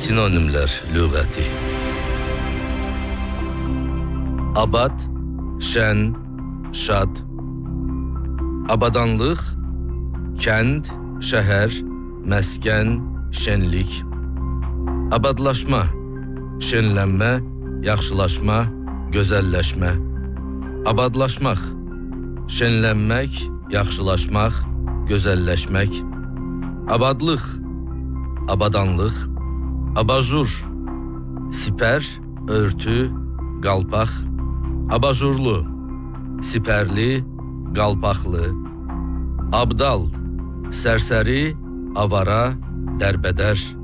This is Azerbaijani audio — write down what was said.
Sinonimlər lüğəti. Abad, şən, şad. Abadanlıq, kənd, şəhər, məskən, şənlik. Abadlaşma, şənlənmə, yaxşılaşma, gözəlləşmə. Abadlaşmaq, şənlənmək, yaxşılaşmaq, gözəlləşmək. Abadlıq, abadanlıq. Abajur, sipər, örtü, qalpaq. Abajurlu, sipərli, qalpaqlı. Abdal, sərsəri, avara, dərbədər.